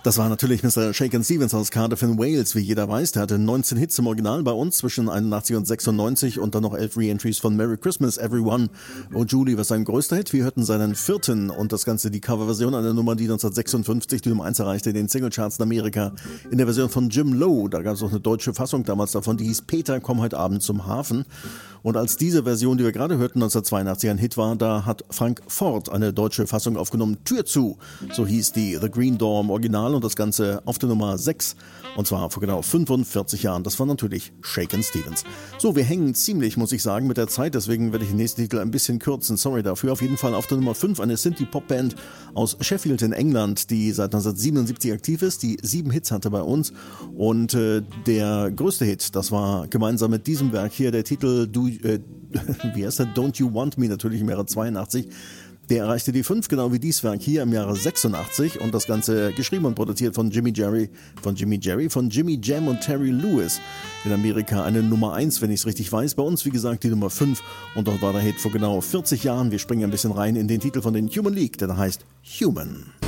Das war natürlich Mr. Shakin' Stevens aus Cardiff in Wales, wie jeder weiß. Der hatte 19 Hits im Original bei uns zwischen 81 und 96 und dann noch 11 Re-Entries von Merry Christmas, Everyone. Oh Julie war sein größter Hit. Wir hörten seinen vierten und das Ganze die Coverversion einer Nummer, die 1956 die Nummer 1 erreichte in den Singlecharts in Amerika. In der Version von Jim Lowe, da gab es auch eine deutsche Fassung damals davon, die hieß Peter, komm heute Abend zum Hafen. Und als diese Version, die wir gerade hörten, 1982 ein Hit war, da hat Frank Ford eine deutsche Fassung aufgenommen, Tür zu. So hieß die The Green Door im Original und das Ganze auf der Nummer 6. Und zwar vor genau 45 Jahren. Das war natürlich Shakin' Stevens. So, wir hängen ziemlich, muss ich sagen, mit der Zeit. Deswegen werde ich den nächsten Titel ein bisschen kürzen. Sorry dafür. Auf jeden Fall auf der Nummer 5 eine Synthie-Pop-Band aus Sheffield in England, die seit 1977 aktiv ist, die 7 Hits hatte bei uns. Und der größte Hit, das war gemeinsam mit diesem Werk hier der Titel wie heißt der? Don't You Want Me, natürlich im Jahre 82. Der erreichte die 5, genau wie dieses Werk hier im Jahre 86 und das Ganze geschrieben und produziert von Jimmy Jam und Terry Lewis. In Amerika eine Nummer 1, wenn ich es richtig weiß. Bei uns, wie gesagt, die Nummer 5 und dort war der Hit vor genau 40 Jahren. Wir springen ein bisschen rein in den Titel von den Human League, der da heißt Human.